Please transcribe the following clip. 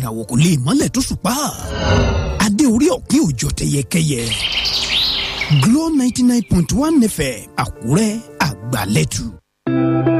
ìràwọ̀ kò lè mọ́lẹ̀ tó ṣùpá. Adé orí ọ̀kín òjò tẹyẹkẹyẹ. Glo 99.1 FM Àkúrẹ́ àgbàlẹ́tù.